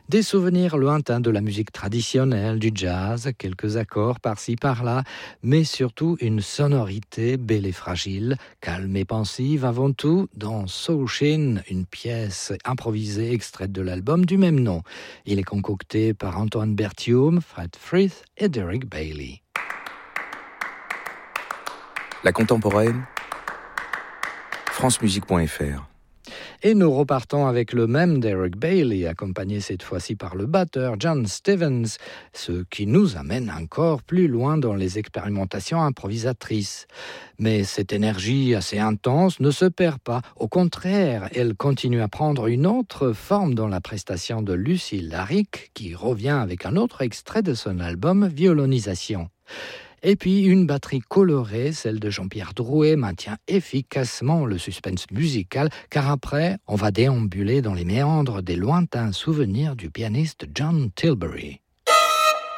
Des souvenirs lointains de la musique traditionnelle, du jazz, quelques accords par-ci par-là, mais surtout une sonorité belle et fragile, calme et pensive avant tout dans Soulshin, une pièce improvisée extraite de l'album du même nom. Il est concocté par Antoine Berthiaume, Fred Frith et Derek Bailey. La contemporaine, francemusique.fr. Et nous repartons avec le même Derek Bailey, accompagné cette fois-ci par le batteur John Stevens, ce qui nous amène encore plus loin dans les expérimentations improvisatrices. Mais cette énergie assez intense ne se perd pas. Au contraire, elle continue à prendre une autre forme dans la prestation de Lucy Larrick, qui revient avec un autre extrait de son album Violonisation. Et puis une batterie colorée, celle de Jean-Pierre Drouet, maintient efficacement le suspense musical, car après, on va déambuler dans les méandres des lointains souvenirs du pianiste John Tilbury.